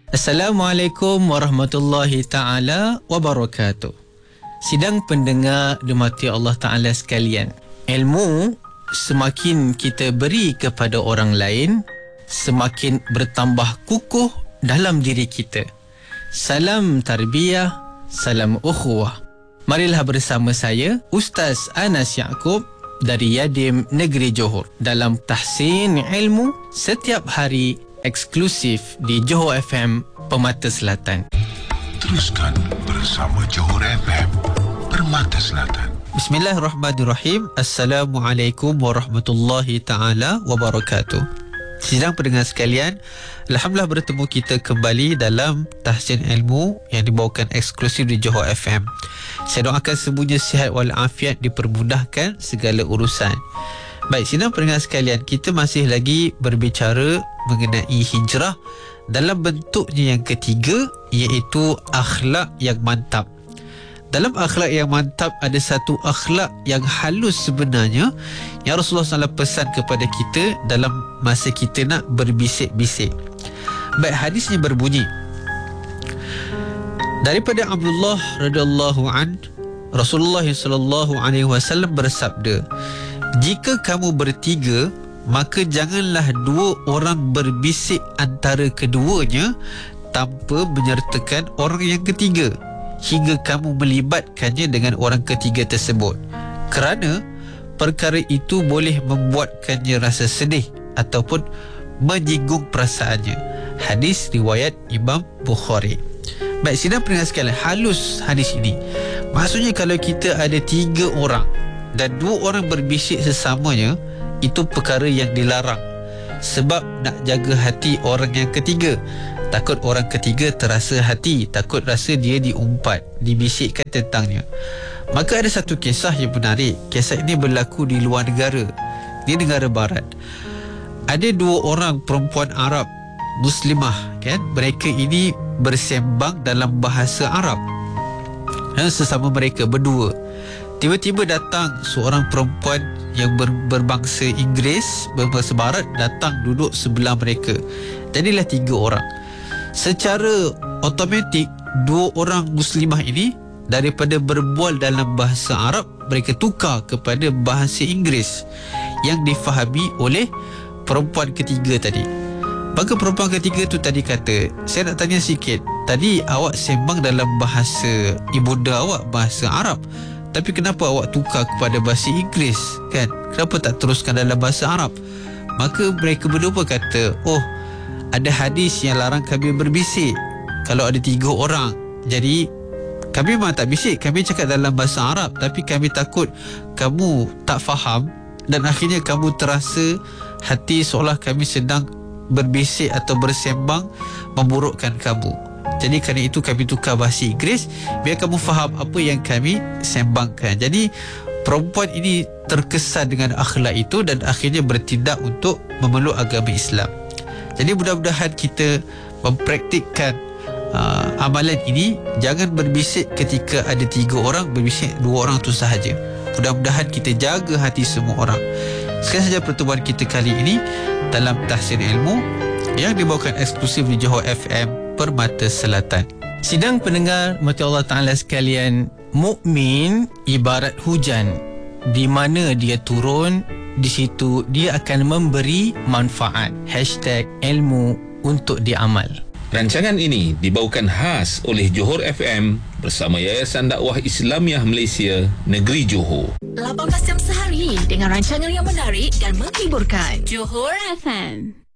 Assalamualaikum warahmatullahi ta'ala wabarakatuh. Sidang pendengar dimati Allah Ta'ala sekalian, ilmu semakin kita beri kepada orang lain, semakin bertambah kukuh dalam diri kita. Salam tarbiyah, salam ukhuwah. Marilah bersama saya, Ustaz Anas Yaakob dari Yadim Negeri Johor dalam Tahsin Ilmu setiap hari eksklusif di Johor FM Permata Selatan. Teruskan bersama Johor FM Permata Selatan. Bismillahirrahmanirrahim. Assalamualaikum warahmatullahi ta'ala wabarakatuh. Sidang pendengar sekalian, alhamdulillah bertemu kita kembali dalam Tahsin Ilmu yang dibawakan eksklusif di Johor FM. Saya doakan semuanya sihat walafiat, dipermudahkan segala urusan. Baik, sidang pendengar sekalian, kita masih lagi berbicara mengenai hijrah dalam bentuknya yang ketiga, iaitu akhlak yang mantap. Dalam akhlak yang mantap ada satu akhlak yang halus sebenarnya yang Rasulullah SAW pesan kepada kita dalam masa kita nak berbisik-bisik. Baik, hadisnya berbunyi daripada Abdullah radhiyallahu an, Rasulullah sallallahu alaihi wasallam bersabda, jika kamu bertiga, maka janganlah dua orang berbisik antara keduanya tanpa menyertakan orang yang ketiga, hingga kamu melibatkannya dengan orang ketiga tersebut, kerana perkara itu boleh membuatkannya rasa sedih ataupun menyinggung perasaannya. Hadis riwayat Imam Bukhari. Baik, sidang pendengar sekalian, halus hadis ini maksudnya kalau kita ada 3 orang dan 2 orang berbisik sesamanya, itu perkara yang dilarang, sebab nak jaga hati orang yang ketiga. Takut orang ketiga terasa hati, takut rasa dia diumpat, dibisikkan tentangnya. Maka ada satu kisah yang menarik. Kisah ini berlaku di luar negara, di negara barat. Ada 2 orang perempuan Arab Muslimah, kan? Mereka ini bersembang dalam bahasa Arab, sesama mereka berdua. Tiba-tiba datang seorang perempuan yang berbangsa Inggeris, berbangsa Barat, datang duduk sebelah mereka. Jadilah 3 orang. Secara automatik 2 orang Muslimah ini daripada berbual dalam bahasa Arab, mereka tukar kepada bahasa Inggeris yang difahami oleh perempuan ketiga tadi. Maka perempuan ketiga tu tadi kata, saya nak tanya sikit, tadi awak sembang dalam bahasa ibunda awak, bahasa Arab, tapi kenapa awak tukar kepada bahasa Inggeris, kan? Kenapa tak teruskan dalam bahasa Arab? Maka mereka berdua kata, oh, ada hadis yang larang kami berbisik kalau ada 3 orang. Jadi kami memang tak bisik, kami cakap dalam bahasa Arab, tapi kami takut kamu tak faham dan akhirnya kamu terasa hati seolah kami sedang berbisik atau bersembang memburukkan kamu. Jadi kerana itu kami tukar bahasa Inggeris biar kamu faham apa yang kami sembangkan. Jadi perempuan ini terkesan dengan akhlak itu dan akhirnya bertindak untuk memeluk agama Islam. Jadi mudah-mudahan kita mempraktikkan amalan ini. Jangan berbisik ketika ada 3 orang, berbisik 2 orang tu sahaja. Mudah-mudahan kita jaga hati semua orang. Sekian saja pertemuan kita kali ini dalam Tahsin Ilmu yang dibawakan eksklusif di Johor FM Permata Selatan. Sidang pendengar mati Allah Ta'ala sekalian, mukmin ibarat hujan, di mana dia turun, di situ dia akan memberi manfaat. #ilmu untuk diamal. Rancangan ini dibawakan khas oleh Johor FM bersama Yayasan Dakwah Islamiah Malaysia Negeri Johor. 18 jam sehari dengan rancangan yang menarik dan menghiburkan. Johor FM.